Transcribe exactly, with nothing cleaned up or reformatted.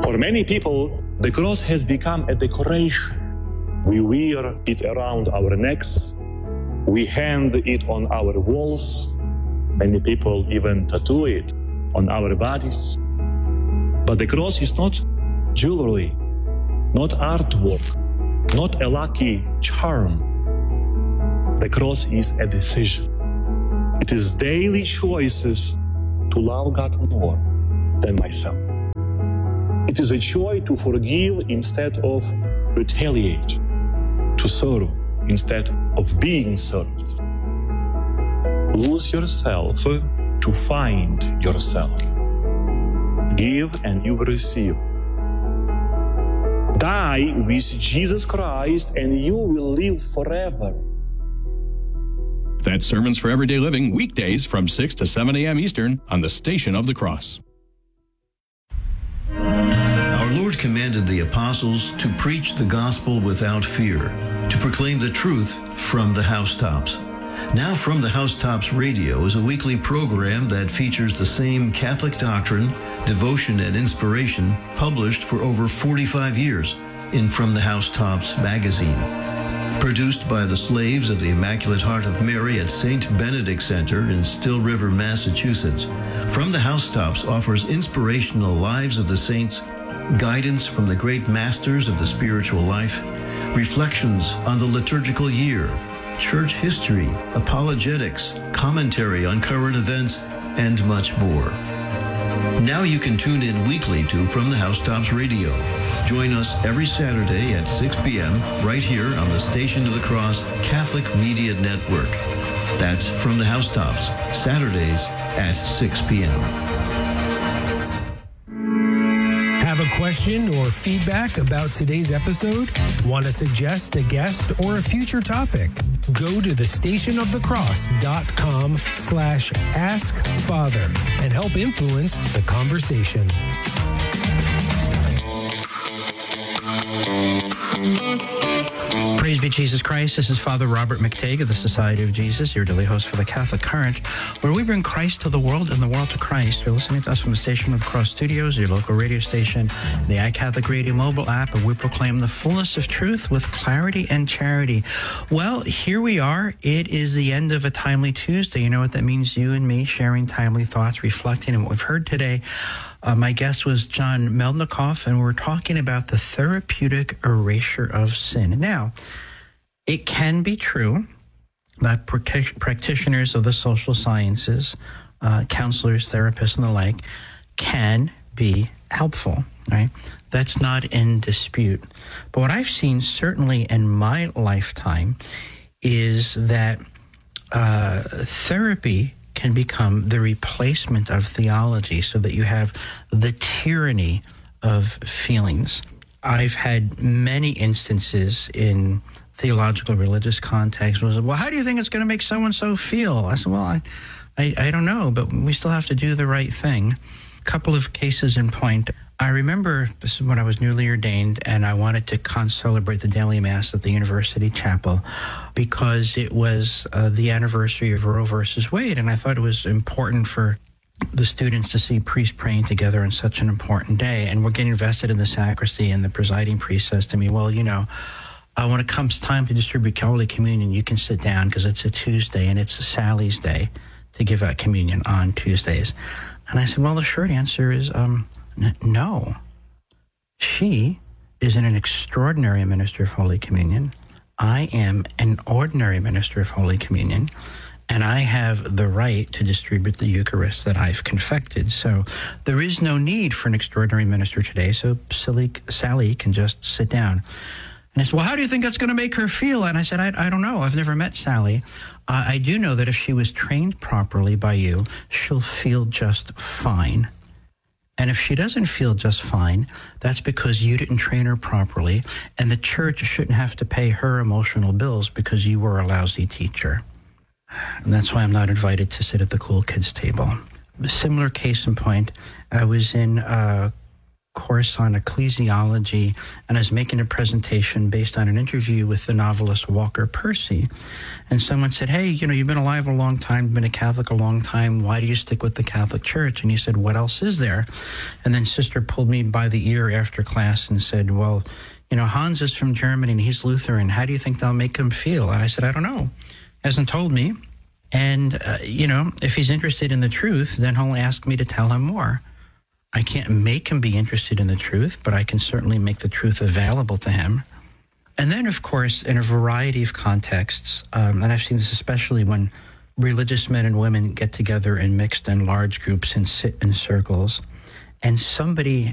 For many people, the cross has become a decoration. We wear it around our necks. We hang it on our walls. Many people even tattoo it on our bodies. But the cross is not jewelry, not artwork, not a lucky charm. The cross is a decision. It is daily choices to love God more than myself. It is a choice to forgive instead of retaliate, to serve instead of being served. Lose yourself to find yourself. Give and you will receive. Die with Jesus Christ and you will live forever. That's Sermons for Everyday Living, weekdays from six to seven a.m. Eastern on the Station of the Cross. Our Lord commanded the apostles to preach the gospel without fear, to proclaim the truth from the housetops. Now From the Housetops Radio is a weekly program that features the same Catholic doctrine, devotion, and inspiration published for over forty-five years in From the Housetops magazine. Produced by the Slaves of the Immaculate Heart of Mary at Saint Benedict Center in Still River, Massachusetts, From the Housetops offers inspirational lives of the saints, guidance from the great masters of the spiritual life, reflections on the liturgical year, church history, apologetics, commentary on current events, and much more. Now you can tune in weekly to From the Housetops Radio. Join us every Saturday at six p.m. right here on the Station of the Cross Catholic Media Network. That's From the Housetops, Saturdays at six p.m. Have a question or feedback about today's episode? Want to suggest a guest or a future topic? Go to the station of the cross dot com slash ask father and help influence the conversation. Praise be Jesus Christ. This is Father Robert McTague of the Society of Jesus, your daily host for the Catholic Current, where we bring Christ to the world and the world to Christ. You're listening to us from the Station of the Cross Studios, your local radio station, the iCatholic Radio mobile app, and we proclaim the fullness of truth with clarity and charity. Well, here we are. It is the end of a Timely Tuesday. You know what that means? You and me sharing timely thoughts, reflecting on what we've heard today. Uh, my guest was John Melnikoff, and we're talking about the therapeutic erasure of sin. Now, it can be true that practic- practitioners of the social sciences, uh, counselors, therapists, and the like, can be helpful, right? That's not in dispute. But what I've seen, certainly in my lifetime, is that uh, therapy can become the replacement of theology, so that you have the tyranny of feelings. I've had many instances in theological religious context was, well, how do you think it's going to make so-and-so feel? I said, well, I, I, I don't know, but we still have to do the right thing. A couple of cases in point. I remember this is when I was newly ordained, and I wanted to con-celebrate the daily Mass at the University Chapel because it was uh, the anniversary of Roe versus Wade, and I thought it was important for the students to see priests praying together on such an important day. And we're getting invested in the sacristy, and the presiding priest says to me, well, you know, uh, when it comes time to distribute Holy Communion, you can sit down because it's a Tuesday, and it's Sally's day to give out communion on Tuesdays. And I said, well, the short answer is um, n- no. She is an extraordinary minister of Holy Communion. I am an ordinary minister of Holy Communion, and I have the right to distribute the Eucharist that I've confected. So there is no need for an extraordinary minister today, so silly Sally can just sit down. And I said, well, how do you think that's going to make her feel? And I said, I, I don't know. I've never met Sally. Uh, I do know that if she was trained properly by you, she'll feel just fine. And if she doesn't feel just fine, that's because you didn't train her properly, and the church shouldn't have to pay her emotional bills because you were a lousy teacher. And that's why I'm not invited to sit at the cool kids table. A similar case in point, I was in uh, course on ecclesiology, and I was making a presentation based on an interview with the novelist Walker Percy. And someone said, hey, you know, you've been alive a long time, been a Catholic a long time. Why do you stick with the Catholic Church? And he said, what else is there? And then Sister pulled me by the ear after class and said, well, you know, Hans is from Germany and he's Lutheran. How do you think that'll make him feel? And I said, I don't know. Hasn't told me. And, uh, you know, if he's interested in the truth, then he'll ask me to tell him more. I can't make him be interested in the truth, but I can certainly make the truth available to him. And then, of course, in a variety of contexts, um, and I've seen this especially when religious men and women get together in mixed and large groups and sit in circles, and somebody